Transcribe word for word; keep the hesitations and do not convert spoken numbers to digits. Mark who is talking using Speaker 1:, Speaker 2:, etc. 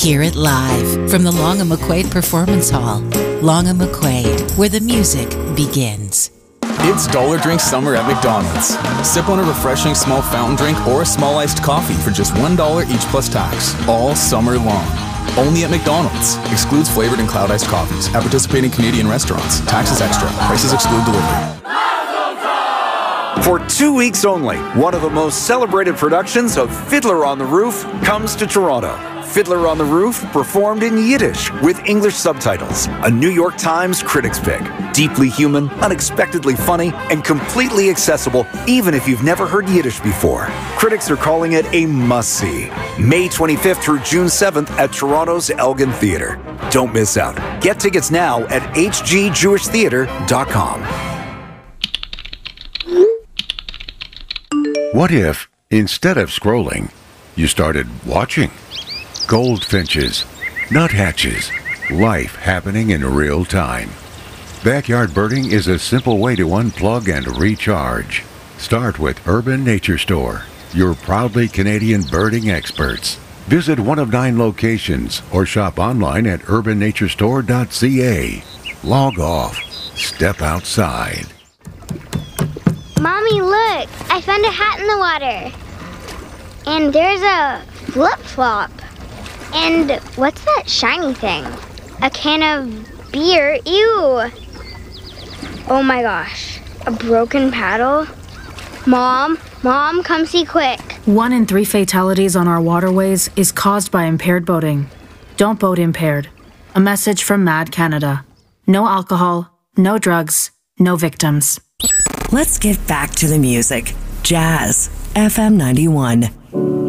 Speaker 1: Hear it live from the Long and McQuaid Performance Hall. Long and McQuaid, where the music begins.
Speaker 2: It's Dollar Drink Summer at McDonald's. Sip on a refreshing small fountain drink or a small iced coffee for just one dollar each plus tax, all summer long. Only at McDonald's. Excludes flavored and cloud iced coffees at participating Canadian restaurants. Taxes extra. Prices exclude delivery.
Speaker 3: For two weeks only, one of the most celebrated productions of Fiddler on the Roof comes to Toronto. Fiddler on the Roof, performed in Yiddish with English subtitles. A New York Times critics pick. Deeply human, unexpectedly funny, and completely accessible even if you've never heard Yiddish before. Critics are calling it a must-see. May twenty-fifth through June seventh at Toronto's Elgin Theatre. Don't miss out. Get tickets now at h g jewish theatre dot com.
Speaker 4: What if, instead of scrolling, you started watching? Goldfinches, nuthatches, life happening in real time. Backyard birding is a simple way to unplug and recharge. Start with Urban Nature Store, your proudly Canadian birding experts. Visit one of nine locations or shop online at urban nature store dot c a. Log off. Step outside.
Speaker 5: Mommy, look! I found a hat in the water. And there's a flip-flop. And what's that shiny thing? A can of beer? Ew! Oh my gosh. A broken paddle? Mom, Mom, come see quick.
Speaker 6: One in three fatalities on our waterways is caused by impaired boating. Don't boat impaired. A message from Mad Canada. No alcohol, no drugs, no victims.
Speaker 7: Let's get back to the music. Jazz, F M ninety-one.